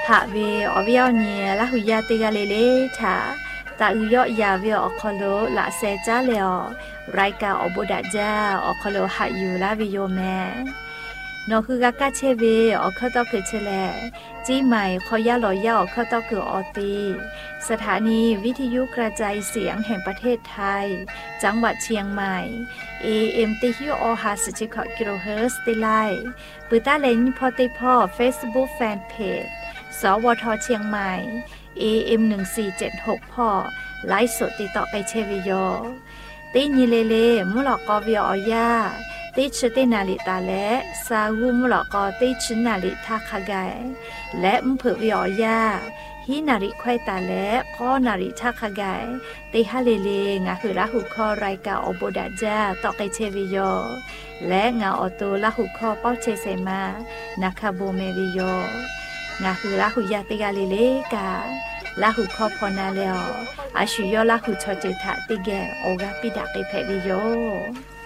ะเวอวิยเนี่ยละหุยาติกาเลถาตาอุยอยาเวอคโลละเซจาเลอไรกาอบุดาจาอคโลหะอยู่ละวิโยแมนอคือกากาเชเวอคตอคือเชแลจีใหม่ขอยาลอยาอคตอคือออตีสถานีวิทยุกระจายเสียงแห่งประเทศไทยจังหวัดเชียงใหม่ AM ติฮิโอฮาสจิคกิโลเฮิรตซ์ติไลปือตาเลนพอติพอ Facebook Fanpage สวทเชียงใหม่ AM 1476พ่อไลฟ์สดติดต่อไปเชวิโยตีนีเลมุหลอกกอวิอยาติชตินาลิตาและซาวูมุหลอกอติชนาลิทาคาไกและมเผือวิอยาฮินาริควายตาและข้อนาริทาคาไกติฮาเลงาคือละหุคอรายกาอโบดาจาต่อไปเชวิโยและงาออโตละหุคอเป้าเชเซมานาคาโบเมวิโยงาคือละหุยาติกาเลกาละหุคอพอนาเลออาชุยอละหุชอเจทะติแกโอกาปิดาเกเพวิโย